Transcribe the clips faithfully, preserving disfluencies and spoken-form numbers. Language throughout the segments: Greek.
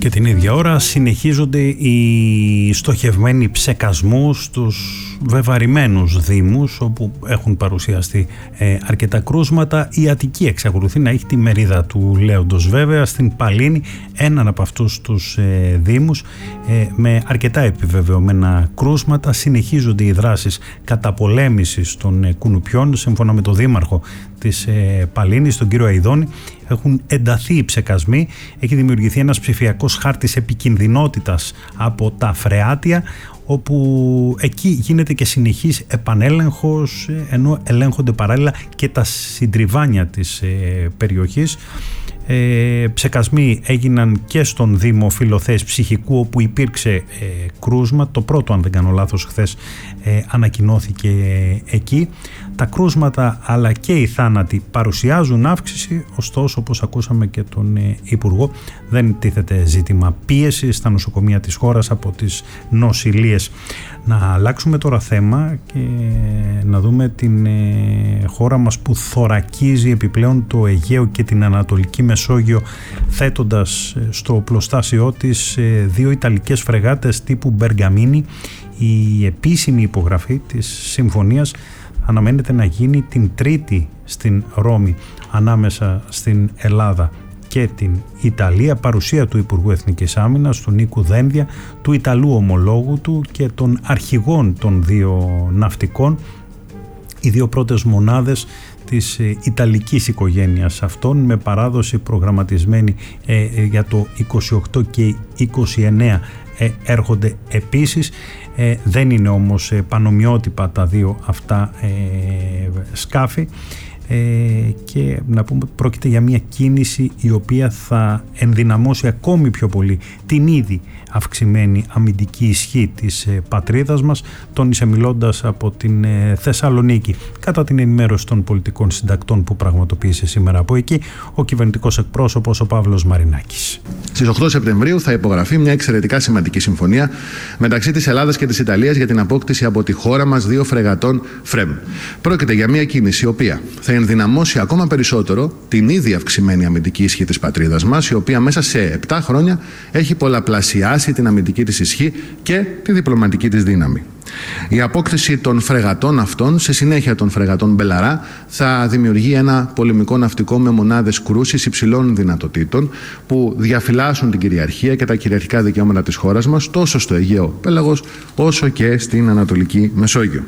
Και την ίδια ώρα συνεχίζονται οι στοχευμένοι ψεκασμού στους βεβαρημένους δήμους όπου έχουν παρουσιαστεί ε, αρκετά κρούσματα. Η Αττική εξακολουθεί να έχει τη μερίδα του λέοντος βέβαια. Στην Παλίνη, έναν από αυτούς τους ε, δήμους ε, με αρκετά επιβεβαιωμένα κρούσματα. Συνεχίζονται οι δράσεις καταπολέμησης των ε, κουνουπιών. Σύμφωνα με τον δήμαρχο της ε, Παλίνης, τον κύριο Αηδόνη, έχουν ενταθεί οι ψεκασμοί. Έχει δημιουργηθεί ένας ψηφιακός χάρτης επικινδυνότητας από τα φρεάτια, όπου εκεί γίνεται και συνεχής επανέλεγχος, ενώ ελέγχονται παράλληλα και τα συντριβάνια της ε, περιοχής. Ε, ψεκασμοί έγιναν και στον Δήμο Φιλοθέης Ψυχικού, όπου υπήρξε ε, κρούσμα. Το πρώτο, αν δεν κάνω λάθος, χθες ε, ανακοινώθηκε ε, εκεί. Τα κρούσματα αλλά και οι θάνατοι παρουσιάζουν αύξηση, ωστόσο, όπως ακούσαμε και τον ε, Υπουργό, δεν τίθεται ζήτημα πίεση στα νοσοκομεία της χώρας από τις νοσηλίες. Να αλλάξουμε τώρα θέμα και να δούμε την ε, χώρα μας που θωρακίζει επιπλέον το Αιγαίο και την Ανατολική Μεσόγειο, θέτοντας στο οπλοστάσιό της ε, δύο Ιταλικές φρεγάτες τύπου Μπεργαμίνη. Η επίσημη υπογραφή της συμφωνίας αναμένεται να γίνει την Τρίτη στην Ρώμη ανάμεσα στην Ελλάδα και την Ιταλία, παρουσία του Υπουργού Εθνικής Άμυνας, του Νίκου Δένδια, του Ιταλού ομολόγου του και των αρχηγών των δύο ναυτικών. Οι δύο πρώτες μονάδες της Ιταλικής οικογένειας αυτών, με παράδοση προγραμματισμένη ε, ε, για το είκοσι οκτώ και είκοσι εννέα, ε, έρχονται επίσης. Ε, δεν είναι όμως ε, πανομοιότυπα τα δύο αυτά ε, σκάφη. Ε, και να πούμε ότι πρόκειται για μια κίνηση η οποία θα ενδυναμώσει ακόμη πιο πολύ την ήδη αυξημένη αμυντική ισχύ της ε, πατρίδας μας, τόνισε μιλώντας από την ε, Θεσσαλονίκη κατά την ενημέρωση των πολιτικών συντακτών που πραγματοποίησε σήμερα από εκεί ο κυβερνητικός εκπρόσωπος ο Παύλος Μαρινάκης. Στις οκτώ Σεπτεμβρίου θα υπογραφεί μια εξαιρετικά σημαντική συμφωνία μεταξύ της Ελλάδας και της Ιταλίας για την απόκτηση από τη χώρα μας δύο φρεγατών ΦΡΕΜ. Πρόκειται για μια κίνηση η οποία θα ενδυναμώσει ακόμα περισσότερο την ήδη αυξημένη αμυντική ισχύ της πατρίδας μας, η οποία μέσα σε επτά χρόνια έχει πολλαπλασιάσει την αμυντική της ισχύ και τη διπλωματική της δύναμη. Η απόκτηση των φρεγατών αυτών, σε συνέχεια των φρεγατών Μπελαρά, θα δημιουργεί ένα πολεμικό ναυτικό με μονάδες κρούσης υψηλών δυνατοτήτων που διαφυλάσσουν την κυριαρχία και τα κυριαρχικά δικαιώματα της χώρας μας τόσο στο Αιγαίο Πέλαγος όσο και στην Ανατολική Μεσόγειο.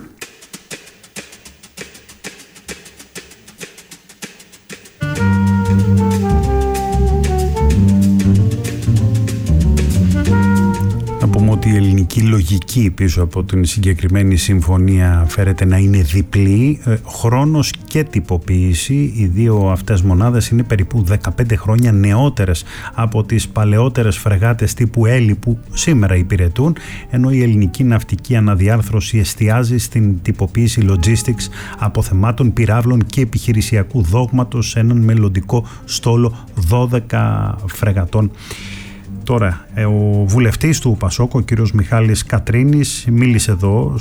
Ότι η ελληνική λογική πίσω από την συγκεκριμένη συμφωνία φέρεται να είναι διπλή, χρόνος και τυποποίηση. Οι δύο αυτές μονάδες είναι περίπου δεκαπέντε χρόνια νεότερες από τις παλαιότερες φρεγάτες τύπου Έλλη που σήμερα υπηρετούν, ενώ η ελληνική ναυτική αναδιάρθρωση εστιάζει στην τυποποίηση logistics αποθεμάτων, πυράβλων και επιχειρησιακού δόγματος σε έναν μελλοντικό στόλο δώδεκα φρεγατών. Τώρα, ο βουλευτής του Πασόκ, ο κύριος Μιχάλης Κατρίνης, μίλησε εδώ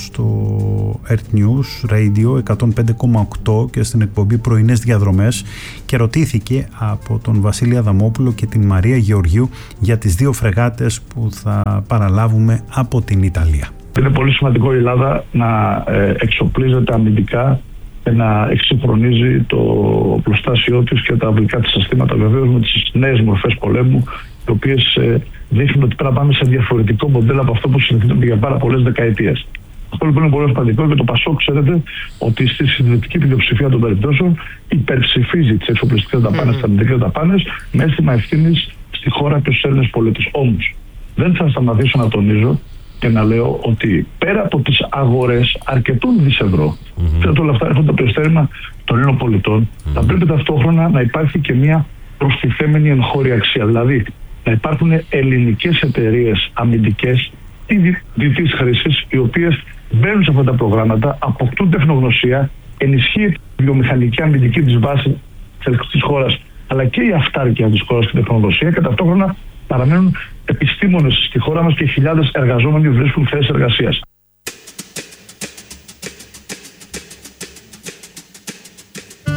στο Earth News Radio εκατόν πέντε κόμμα οκτώ και στην εκπομπή Πρωινές Διαδρομές και ρωτήθηκε από τον Βασίλη Αδαμόπουλο και την Μαρία Γεωργίου για τις δύο φρεγάτες που θα παραλάβουμε από την Ιταλία. Είναι πολύ σημαντικό η Ελλάδα να εξοπλίζεται αμυντικά και να εξυγχρονίζει το οπλοστάσιό της και τα αυλικά της συστήματα, βεβαίως με τις νέες μορφές πολέμου, οι οποίες ε, δείχνουν ότι πρέπει να πάμε σε διαφορετικό μοντέλο από αυτό που συνηθίζεται για πάρα πολλές δεκαετίες. Αυτό λοιπόν είναι πολύ σημαντικό και το Πασόκ, ξέρετε, ότι στη συντηρητική πλειοψηφία των περιπτώσεων υπερψηφίζει τις εξοπλιστικές δαπάνες, τις αμυντικές δαπάνες, με αίσθημα ευθύνης στη χώρα και στους Έλληνες πολίτες. Όμως, δεν θα σταματήσω να τονίζω και να λέω ότι πέρα από τις αγορές αρκετών δις ευρώ, mm-hmm. όλα αυτά έρχονται από το ειστέρημα των Ελλήνων πολιτών, mm-hmm. θα πρέπει ταυτόχρονα να υπάρχει και μια προστιθέμενη εγχώρια αξία. Δηλαδή, να υπάρχουν ελληνικές εταιρείες αμυντικές ή διτής χρήσης, οι οποίες μπαίνουν σε αυτά τα προγράμματα, αποκτούν τεχνογνωσία, ενισχύει τη βιομηχανική αμυντική της βάση της χώρας, αλλά και η αυτάρκεια της χώρας και η τεχνογνωσία, και ταυτόχρονα παραμένουν επιστήμονες στη χώρα μας και χιλιάδες εργαζόμενοι βρίσκουν θέσεις εργασίας.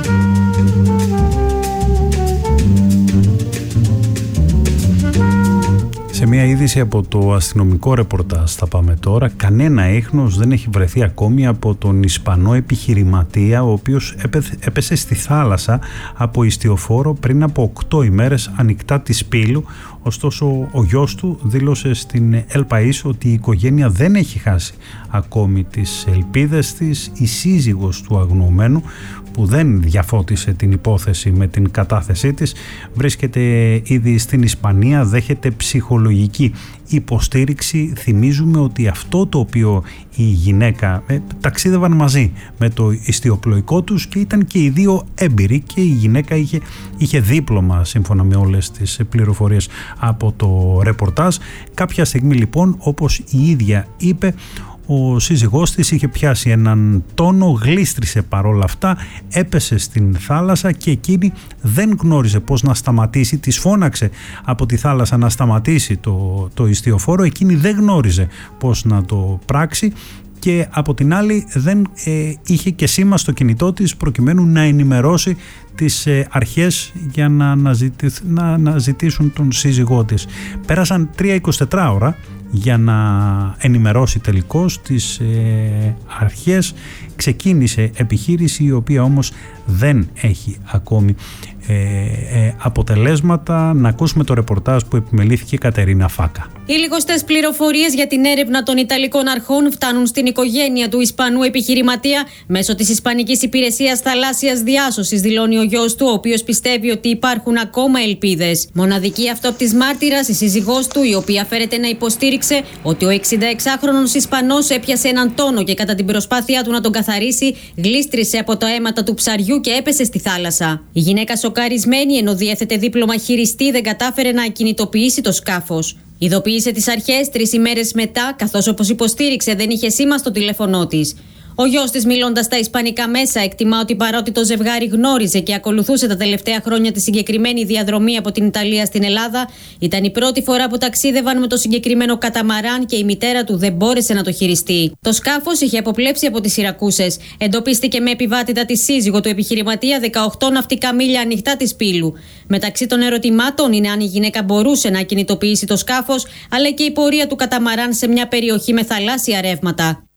Σε μια είδηση από το αστυνομικό ρεπορτάζ θα πάμε τώρα. Κανένα ίχνος δεν έχει βρεθεί ακόμη από τον Ισπανό επιχειρηματία, ο οποίος έπεσε στη θάλασσα από ιστιοφόρο πριν από οκτώ ημέρες ανοιχτά της Πύλου. Ωστόσο ο γιος του δήλωσε στην El País ότι η οικογένεια δεν έχει χάσει ακόμη τις ελπίδες της. Η σύζυγος του αγνοωμένου, που δεν διαφώτισε την υπόθεση με την κατάθεσή της, βρίσκεται ήδη στην Ισπανία, δέχεται ψυχολογική υποστήριξη. Θυμίζουμε ότι αυτό το οποίο η γυναίκα ε, ταξίδευαν μαζί με το ιστιοπλοϊκό τους και ήταν και οι δύο έμπειροι, και η γυναίκα είχε, είχε δίπλωμα σύμφωνα με όλες τις πληροφορίες από το ρεπορτάζ. Κάποια στιγμή λοιπόν, όπως η ίδια είπε, ο σύζυγός της είχε πιάσει έναν τόνο, γλίστρισε παρόλα αυτά, έπεσε στην θάλασσα και εκείνη δεν γνώριζε πώς να σταματήσει. Της φώναξε από τη θάλασσα να σταματήσει το, το ιστιοφόρο, εκείνη δεν γνώριζε πώς να το πράξει και από την άλλη δεν ε, είχε και σήμα στο κινητό της προκειμένου να ενημερώσει τις ε, αρχές για να, να αναζητήσουν τον σύζυγό της. Πέρασαν τρία εικοσιτέσσερις ώρα για να ενημερώσει τελικώς τις ε, αρχές. Ξεκίνησε επιχείρηση η οποία όμως δεν έχει ακόμη ε, ε, αποτελέσματα. Να ακούσουμε το ρεπορτάζ που επιμελήθηκε η Κατερίνα Φάκα. Οι λιγοστές πληροφορίες για την έρευνα των Ιταλικών αρχών φτάνουν στην οικογένεια του Ισπανού επιχειρηματία μέσω της Ισπανικής Υπηρεσίας Θαλάσσιας Διάσωσης, δηλώνει ο γιος του, ο οποίος πιστεύει ότι υπάρχουν ακόμα ελπίδες. Μοναδική αυτόπτης μάρτυρας, η σύζυγός του, η οποία φέρεται να υποστήριξε ότι ο εξηνταεξάχρονος Ισπανός έπιασε έναν τόνο και κατά την προσπάθειά του να τον καθαρίσει, γλίστρισε από τα αίματα του ψαριού και έπεσε στη θάλασσα. Η γυναίκα, σοκαρισμένη, ενώ διέθετε δίπλωμα χειριστή, δεν κατάφερε να κινητοποιήσει το σκάφος. Ειδοποίησε τις αρχές τρεις ημέρες μετά, καθώς όπως υποστήριξε δεν είχε σήμα στο τηλέφωνό της. Ο γιος της, μιλώντας στα ισπανικά μέσα, εκτιμά ότι παρότι το ζευγάρι γνώριζε και ακολουθούσε τα τελευταία χρόνια τη συγκεκριμένη διαδρομή από την Ιταλία στην Ελλάδα, ήταν η πρώτη φορά που ταξίδευαν με το συγκεκριμένο καταμαράν και η μητέρα του δεν μπόρεσε να το χειριστεί. Το σκάφος είχε αποπλέψει από τις Σιρακούσες. Εντοπίστηκε με επιβάτητα τη σύζυγο του επιχειρηματία δεκαοκτώ ναυτικά μίλια ανοιχτά της Πύλου. Μεταξύ των ερωτημάτων είναι αν η γυναίκα μπορούσε να κινητοποιήσει το σκάφος, αλλά και η πορεία του καταμαράν σε μια περιοχή με θαλάσσια ρεύματα.